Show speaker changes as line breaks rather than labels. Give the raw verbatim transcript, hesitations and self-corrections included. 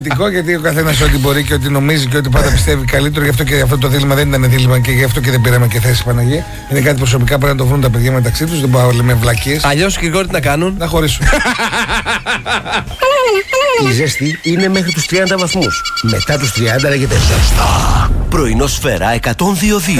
Γιατί ο καθένας ό,τι μπορεί και ό,τι νομίζει και ό,τι πάντα πιστεύει καλύτερο. Γι' αυτό και αυτό το δίλημμα δεν ήταν δίλημμα και γι' αυτό και δεν πήραμε και θέση Παναγία. Είναι κάτι προσωπικά πρέπει να το βρουν τα παιδιά μεταξύ τους. Δεν μπορούμε να λέμε βλακίες.
Αλλιώς και τι να κάνουν.
Να χωρίσουν.
Η ζέστη είναι μέχρι τους τριάντα βαθμούς. Μετά τους τριάντα λέγεται ζεστά. Πρωινό Σφαίρα εκατόν δύο δύο.